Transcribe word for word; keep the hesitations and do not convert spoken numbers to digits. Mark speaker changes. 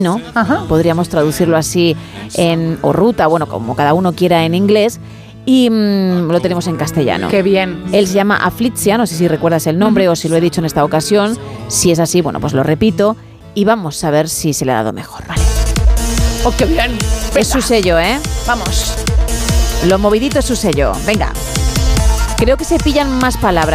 Speaker 1: ¿no? Ajá. Podríamos traducirlo así en o ruta, bueno, como cada uno quiera en inglés, y mmm, lo tenemos en castellano.
Speaker 2: ¡Qué bien!
Speaker 1: Él se llama Aflitzia, no sé si recuerdas el nombre uh-huh. o si lo he dicho en esta ocasión. Si es así, bueno, pues lo repito y vamos a ver si se le ha dado mejor, ¿vale?
Speaker 2: ¡Oh, qué bien!
Speaker 1: Venga. Es su sello, ¿eh?
Speaker 2: Vamos.
Speaker 1: Lo movidito es su sello. Venga. Creo que se pillan más palabras.